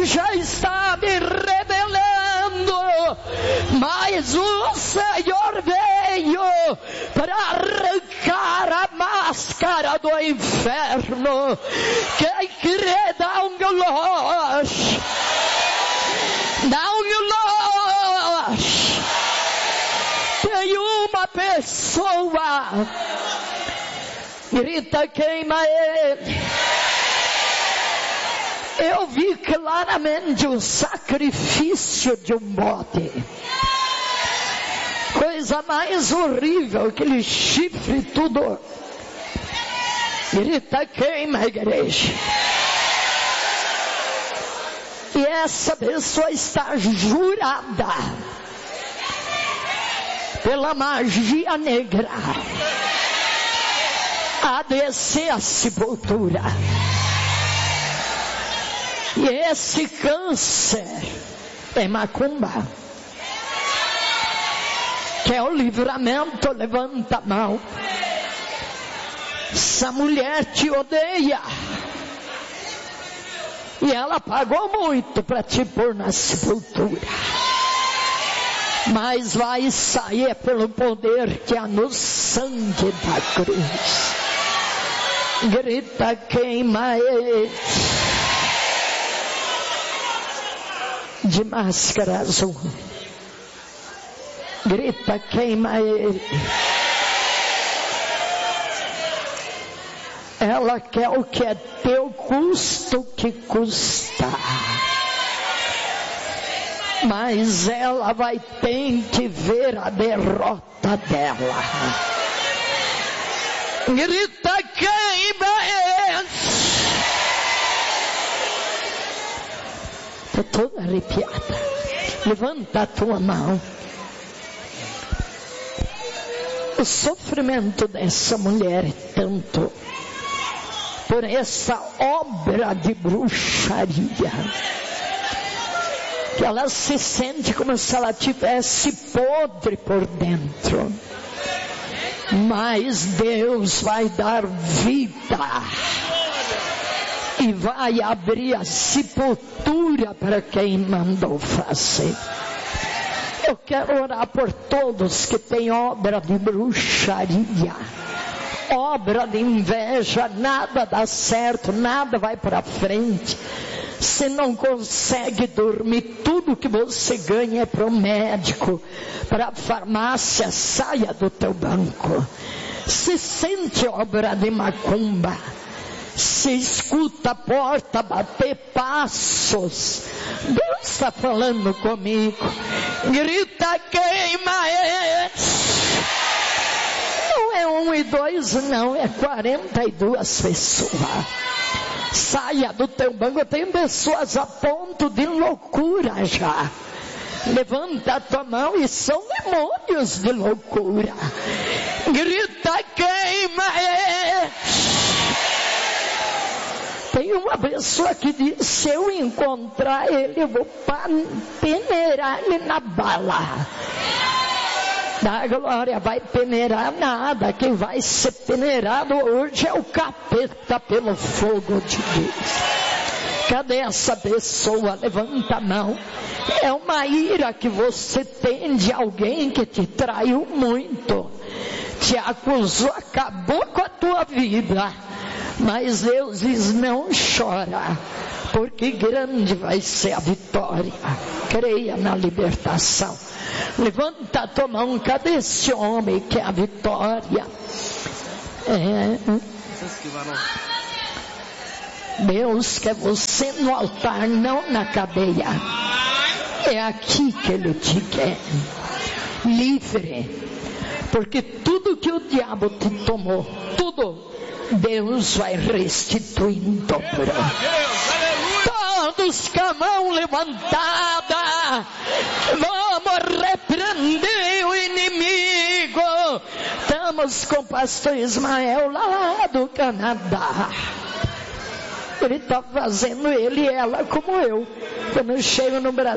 já está me revelando, mas o Senhor veio para arrancar a máscara do inferno. Quem crê, dá um glória. Dá um glória. Tem uma pessoa, grita, queima ele. Eu vi claramente o sacrifício de um bode. Coisa mais horrível, aquele chifre tudo. Grita, queima a igreja. E essa pessoa está jurada pela magia negra a descer a sepultura. E esse câncer é macumba, que é o livramento. Levanta a mão. Essa mulher te odeia, e ela pagou muito para te pôr na sepultura, mas vai sair pelo poder que há no sangue da cruz. Grita, queima ele. De máscara azul. Grita, queima ele. Ela quer o que é teu, custo que custa. Mas ela vai ter que ver a derrota dela. Grita, queima ele. Estou toda arrepiada. Levanta a tua mão. O sofrimento dessa mulher é tanto por essa obra de bruxaria, que ela se sente como se ela tivesse podre por dentro. Mas Deus vai dar vida e vai abrir a sepultura para quem mandou fazer. Eu quero orar por todos que têm obra de bruxaria, obra de inveja. Nada dá certo, nada vai para frente. Você não consegue dormir, tudo que você ganha é para o médico, para a farmácia. Saia do teu banco. Se sente obra de macumba, se escuta a porta bater passos, Deus está falando comigo. Grita, queima eles. Não é 1 e 2, não, é 42 pessoas. Saia do teu banco. Eu tenho pessoas a ponto de loucura já. Levanta a tua mão, e são demônios de loucura. Grita, queima eles. Tem uma pessoa que diz, se eu encontrar ele, eu vou peneirar ele na bala. Da glória, vai peneirar nada. Quem vai ser peneirado hoje é o capeta pelo fogo de Deus. Cadê essa pessoa? Levanta a mão. É uma ira que você tem de alguém que te traiu muito, te acusou, acabou com a tua vida. Mas Deus diz, não chora, porque grande vai ser a vitória. Creia na libertação. Levanta a tua mão. Cadê esse homem que é a vitória? Deus quer você no altar, não na cadeia. É aqui que Ele te quer livre, porque tudo que o diabo te tomou, tudo Deus vai restituir em dobro. Todos com a mão levantada, vamos repreender o inimigo. Estamos com o pastor Ismael lá do Canadá. Ele está fazendo, ele e ela como eu. Quando eu chego no Brasil,